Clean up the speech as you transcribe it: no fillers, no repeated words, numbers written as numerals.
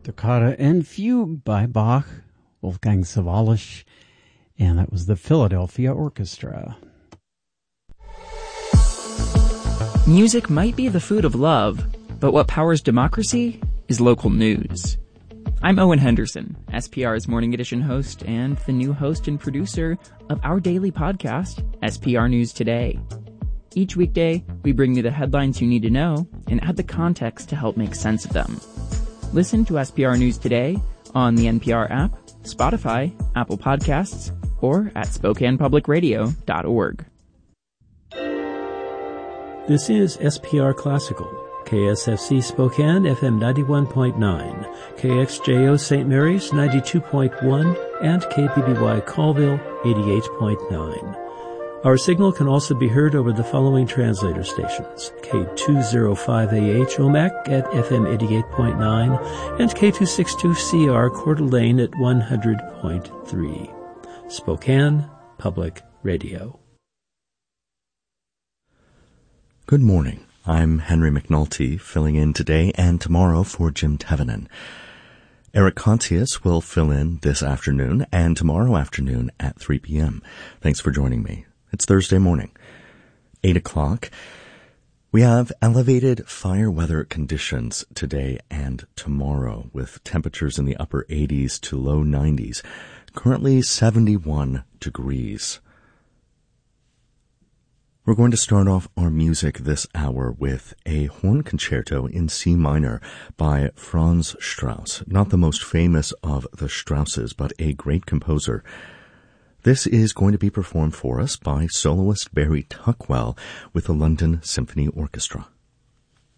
Toccata and Fugue by Bach, Wolfgang Sawallisch, and that was the Philadelphia Orchestra. Music might be the food of love, but what powers democracy is local news. I'm Owen Henderson, SPR's Morning Edition host and the new host and producer of our daily podcast, SPR News Today. Each weekday, we bring you the headlines you need to know and add the context to help make sense of them. Listen to SPR News Today on the NPR app, Spotify, Apple Podcasts, or at SpokanePublicRadio.org. This is SPR Classical, KSFC Spokane, FM 91.9, KXJO St. Mary's 92.1, and KPBY Colville 88.9. Our signal can also be heard over the following translator stations: K205AH Omak at FM 88.9 and K262CR Coeur d'Alene at 100.3. Spokane Public Radio. Good morning. I'm Henry McNulty, filling in today and tomorrow for Jim Tevenin. Eric Contius will fill in this afternoon and tomorrow afternoon at 3 p.m. Thanks for joining me. It's Thursday morning, 8 o'clock. We have elevated fire weather conditions today and tomorrow with temperatures in the upper 80s to low 90s, currently 71 degrees. We're going to start off our music this hour with a horn concerto in C minor by Franz Strauss, not the most famous of the Strausses, but a great composer. This is going to be performed for us by soloist Barry Tuckwell with the London Symphony Orchestra.